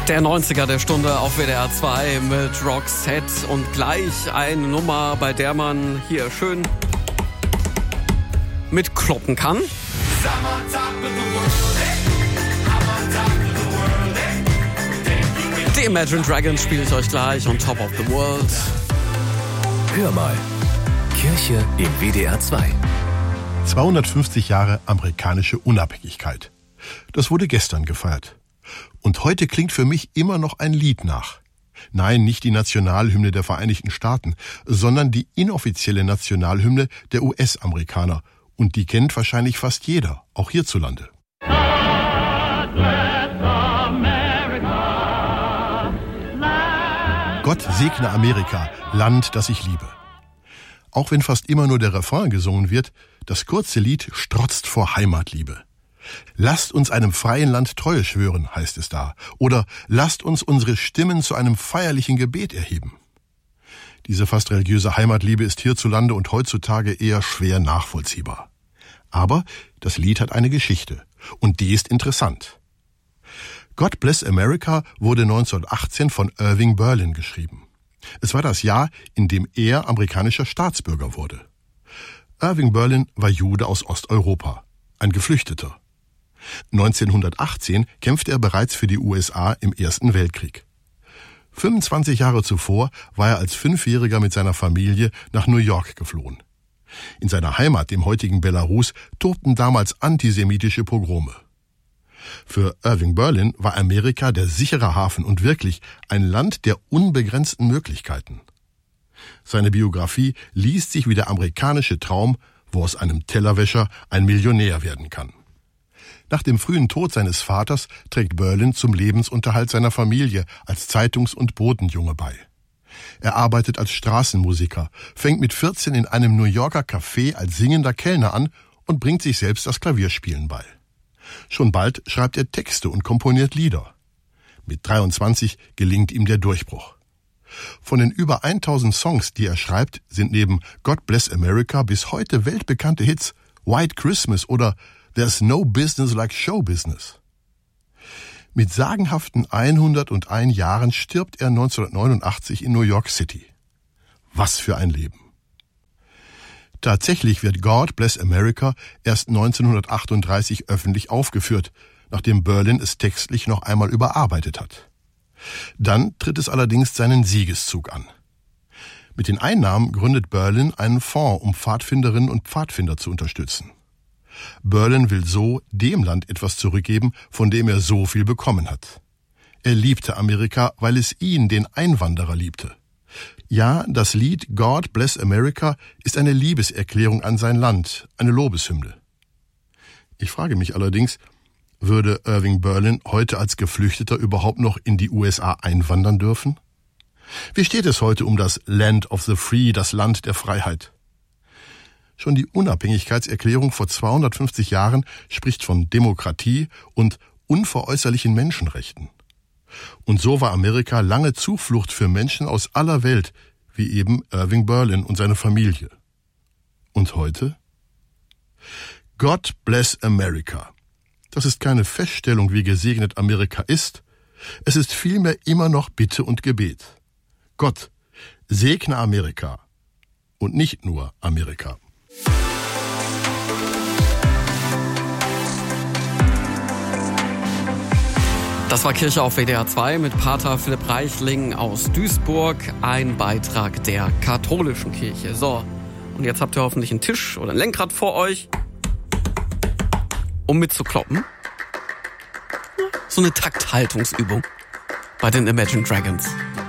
Der 90er der Stunde auf WDR 2 mit Roxette und gleich eine Nummer, bei der man hier schön mitkloppen kann. Die Imagine Dragons spiele ich euch gleich on Top of the World. Hör mal, Kirche im WDR 2. 250 Jahre amerikanische Unabhängigkeit. Das wurde gestern gefeiert. Und heute klingt für mich immer noch ein Lied nach. Nein, nicht die Nationalhymne der Vereinigten Staaten, sondern die inoffizielle Nationalhymne der US-Amerikaner. Und die kennt wahrscheinlich fast jeder, auch hierzulande. Gott segne Amerika, Land, das ich liebe. Auch wenn fast immer nur der Refrain gesungen wird, das kurze Lied strotzt vor Heimatliebe. Lasst uns einem freien Land Treue schwören, heißt es da. Oder lasst uns unsere Stimmen zu einem feierlichen Gebet erheben. Diese fast religiöse Heimatliebe ist hierzulande und heutzutage eher schwer nachvollziehbar. Aber das Lied hat eine Geschichte. Und die ist interessant. God Bless America wurde 1918 von Irving Berlin geschrieben. Es war das Jahr, in dem er amerikanischer Staatsbürger wurde. Irving Berlin war Jude aus Osteuropa, ein Geflüchteter. 1918 kämpfte er bereits für die USA im Ersten Weltkrieg. 25 Jahre zuvor war er als 5-Jähriger mit seiner Familie nach New York geflohen. In seiner Heimat, dem heutigen Belarus, tobten damals antisemitische Pogrome. Für Irving Berlin war Amerika der sichere Hafen und wirklich ein Land der unbegrenzten Möglichkeiten. Seine Biografie liest sich wie der amerikanische Traum, wo aus einem Tellerwäscher ein Millionär werden kann. Nach dem frühen Tod seines Vaters trägt Berlin zum Lebensunterhalt seiner Familie als Zeitungs- und Botenjunge bei. Er arbeitet als Straßenmusiker, fängt mit 14 in einem New Yorker Café als singender Kellner an und bringt sich selbst das Klavierspielen bei. Schon bald schreibt er Texte und komponiert Lieder. Mit 23 gelingt ihm der Durchbruch. Von den über 1000 Songs, die er schreibt, sind neben God Bless America bis heute weltbekannte Hits White Christmas oder There's No Business Like Show Business. Mit sagenhaften 101 Jahren stirbt er 1989 in New York City. Was für ein Leben. Tatsächlich wird God Bless America erst 1938 öffentlich aufgeführt, nachdem Berlin es textlich noch einmal überarbeitet hat. Dann tritt es allerdings seinen Siegeszug an. Mit den Einnahmen gründet Berlin einen Fonds, um Pfadfinderinnen und Pfadfinder zu unterstützen. Berlin will so dem Land etwas zurückgeben, von dem er so viel bekommen hat. Er liebte Amerika, weil es ihn, den Einwanderer, liebte. Ja, das Lied God Bless America ist eine Liebeserklärung an sein Land, eine Lobeshymne. Ich frage mich allerdings, würde Irving Berlin heute als Geflüchteter überhaupt noch in die USA einwandern dürfen? Wie steht es heute um das Land of the Free, das Land der Freiheit? Schon die Unabhängigkeitserklärung vor 250 Jahren spricht von Demokratie und unveräußerlichen Menschenrechten. Und so war Amerika lange Zuflucht für Menschen aus aller Welt, wie eben Irving Berlin und seine Familie. Und heute? God Bless America. Das ist keine Feststellung, wie gesegnet Amerika ist. Es ist vielmehr immer noch Bitte und Gebet. Gott, segne Amerika. Und nicht nur Amerika. Das war Kirche auf WDR 2 mit Pater Philipp Reichling aus Duisburg, ein Beitrag der katholischen Kirche. So, und jetzt habt ihr hoffentlich einen Tisch oder ein Lenkrad vor euch, um mitzukloppen. So eine Takthaltungsübung bei den Imagine Dragons.